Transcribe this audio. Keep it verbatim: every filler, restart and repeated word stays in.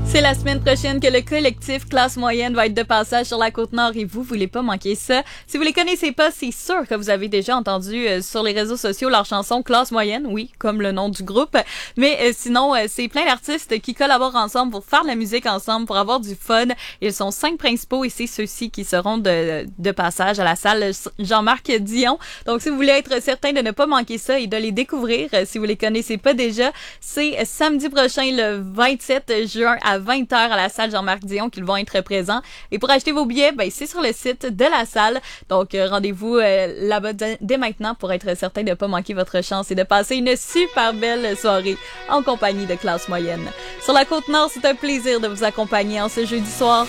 C'est la semaine prochaine que le collectif Classe Moyenne va être de passage sur la Côte-Nord et vous voulez pas manquer ça. Si vous les connaissez pas, c'est sûr que vous avez déjà entendu euh, sur les réseaux sociaux leur chanson Classe Moyenne, oui, comme le nom du groupe. Mais euh, sinon, euh, c'est plein d'artistes qui collaborent ensemble pour faire de la musique ensemble, pour avoir du fun. Ils sont cinq principaux et c'est ceux-ci qui seront de, de passage à la salle Jean-Marc Dion. Donc, si vous voulez être certain de ne pas manquer ça et de les découvrir, euh, si vous les connaissez pas déjà, c'est samedi prochain, le vingt-sept juin à vingt heures à la salle Jean-Marc Dion qu'ils vont être présents. Et pour acheter vos billets, ben c'est sur le site de la salle. Donc euh, rendez-vous euh, là-bas d- dès maintenant pour être certain de ne pas manquer votre chance et de passer une super belle soirée en compagnie de Classe Moyenne. Sur la Côte-Nord, c'est un plaisir de vous accompagner en ce jeudi soir.